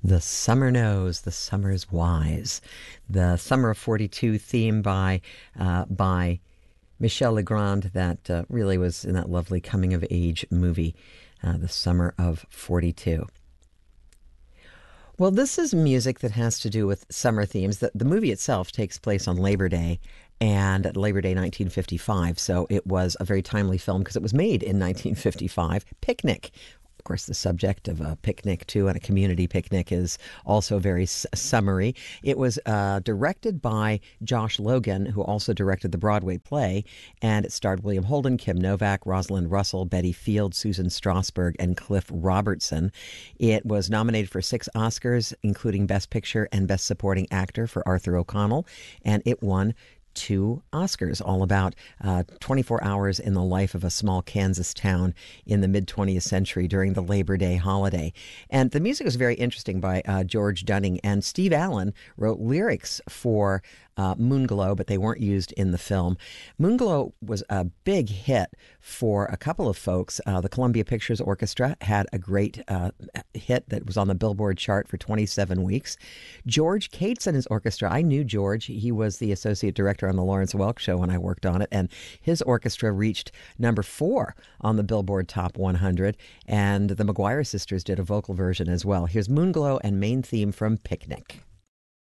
The Summer Knows, the Summer's Wise. The Summer of 42 theme by Michel Legrand that really was in that lovely coming-of-age movie, The Summer of 42. Well, this is music that has to do with summer themes. The movie itself takes place on Labor Day, and Labor Day 1955, so it was a very timely film because it was made in 1955. Picnic. Of course, the subject of a picnic, too, and a community picnic is also very summery. It was directed by Josh Logan, who also directed the Broadway play, and it starred William Holden, Kim Novak, Rosalind Russell, Betty Field, Susan Strasberg, and Cliff Robertson. It was nominated for 6 Oscars, including Best Picture and Best Supporting Actor for Arthur O'Connell, and it won 2 Oscars, all about 24 hours in the life of a small Kansas town in the mid-20th century during the Labor Day holiday. And the music was very interesting by George Dunning, and Steve Allen wrote lyrics for Moonglow, but they weren't used in the film. Moonglow was a big hit for a couple of folks. The Columbia Pictures Orchestra had a great hit that was on the Billboard chart for 27 weeks. George Cates and his orchestra, I knew George. He was the associate director on the Lawrence Welk Show when I worked on it, and his orchestra reached number 4 on the Billboard Top 100, and the McGuire sisters did a vocal version as well. Here's Moonglow and main theme from Picnic.